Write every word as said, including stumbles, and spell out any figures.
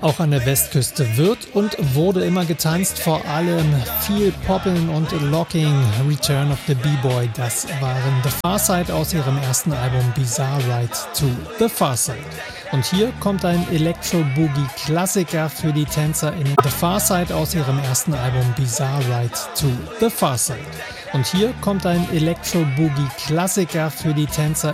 Auch an der Westküste wird und wurde immer getanzt, vor allem viel Popping und Locking. Return of the B-Boy, das waren The Pharcyde aus ihrem ersten Album Bizarre Ride to the Pharcyde. Und hier kommt ein Electro-Boogie-Klassiker für die Tänzer in The Pharcyde aus ihrem ersten Album Bizarre Ride to the Pharcyde. Und hier kommt ein Electro-Boogie-Klassiker für die Tänzer